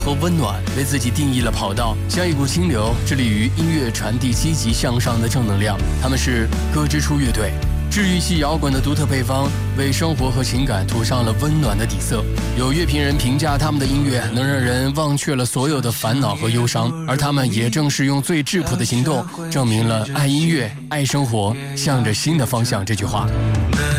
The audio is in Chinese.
和温暖为自己定义了跑道，像一股清流，致力于音乐传递积极向上的正能量。他们是歌之初乐队，治愈系摇滚的独特配方，为生活和情感涂上了温暖的底色。有乐评人评价他们的音乐能让人忘却了所有的烦恼和忧伤，而他们也正是用最质朴的行动，证明了爱音乐、爱生活，向着新的方向这句话。